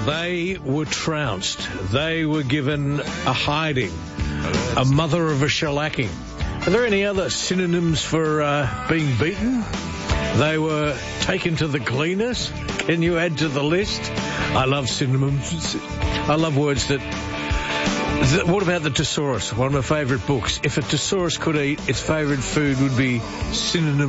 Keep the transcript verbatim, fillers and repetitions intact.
They were trounced. They were given a hiding. A mother of a shellacking. Are there any other synonyms for uh, being beaten? They were taken to the cleaners. Can you add to the list? I love synonyms. I love words that... What about the thesaurus? One of my favourite books. If a thesaurus could eat, its favourite food would be synonym